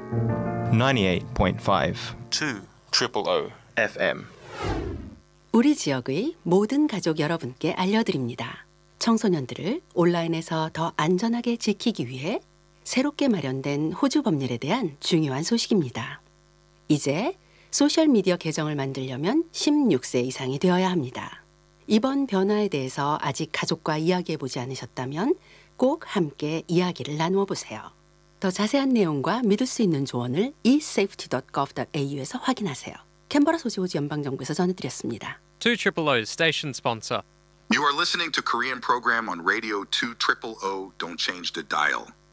98.5 2 FM. 우리 지역의 모든 가족 여러분께 알려드립니다. 청소년들을 온라인에서 더 안전하게 지키기 위해 새롭게 마련된 호주 법률에 대한 중요한 소식입니다. 이제 소셜미디어 계정을 만들려면 16세 이상이 되어야 합니다. 이번 변화에 대해서 아직 가족과 이야기해보지 않으셨다면 꼭 함께 이야기를 나누어 보세요. 더 자세한 내용과 믿을 수 있는 조언을 esafety.gov.au에서 확인하세요. 캔버라 소지 호주 연방정부에서 전해드렸습니다. 200 station sponsor. You are listening to Korean program on radio 200. Don't change the dial.